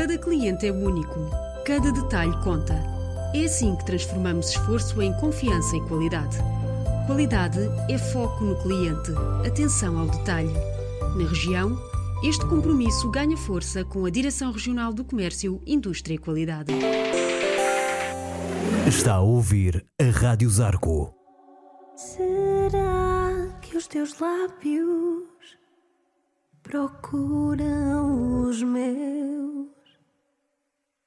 Cada cliente é único. Cada detalhe conta. É assim que transformamos esforço em confiança e qualidade. Qualidade é foco no cliente. Atenção ao detalhe. Na região, este compromisso ganha força com a Direção Regional do Comércio, Indústria e Qualidade. Está a ouvir a Rádio Zarco. Será que os teus lábios procuram os meus?